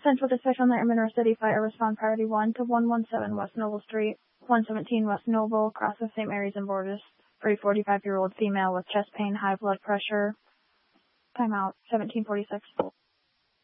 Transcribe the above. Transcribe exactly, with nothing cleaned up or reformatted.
Central Dispatch on Light Monroe City Fire, respond priority one to one one seven West Noble Street, one seventeen West Noble, cross of Saint Mary's and Borges, for a forty-five-year-old female with chest pain, high blood pressure. Timeout, seventeen forty-six.